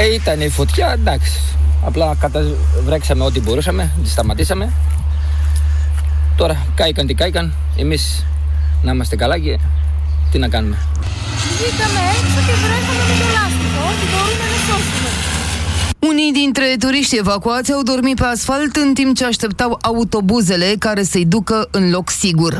Ήταν η φωτιά, εντάξει. Απλά βρέξαμε ό,τι μπορούσαμε, τη σταματήσαμε. Τώρα κάηκαν τι κάηκαν, εμείς να είμαστε καλά και τι να κάνουμε. Βγήκαμε έξω και βρέθαμε με το λάστιχο, ό,τι μπορούμε να σώσουμε. Unii dintre turiști evacuați au dormit pe asfalt în timp ce așteptau autobuzele care să-i ducă în loc sigur.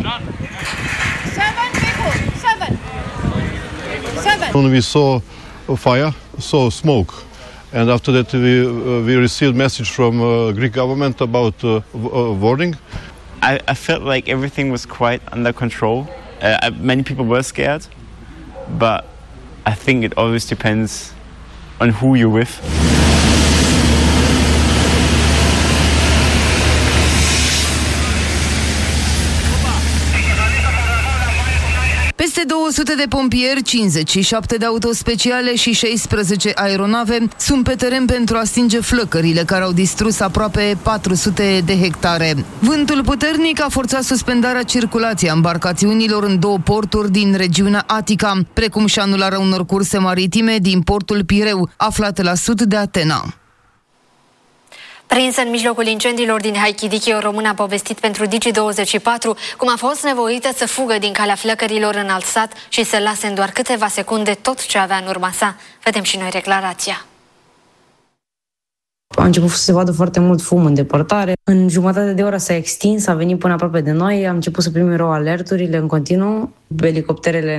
When we saw a fire, saw smoke, and after that we received message from Greek government about warning. I felt like everything was quite under control. Many people were scared, but I think it always depends on who you're with. Peste 200 de pompieri, 57 de autospeciale și 16 aeronave sunt pe teren pentru a stinge flăcările care au distrus aproape 400 de hectare. Vântul puternic a forțat suspendarea circulației embarcațiunilor în 2 porturi din regiunea Atica, precum și anularea unor curse maritime din portul Pireu, aflat la sud de Atena. Prinsă în mijlocul incendiilor din Halkidiki, o română a povestit pentru Digi24 cum a fost nevoită să fugă din calea flăcărilor în alt sat și să lase în doar câteva secunde tot ce avea în urma sa. Vedem și noi declarația. A început să se vadă foarte mult fum în depărtare. În jumătate de oră s-a extins, a venit până aproape de noi, am început să primim alerturile în continuu, elicopterele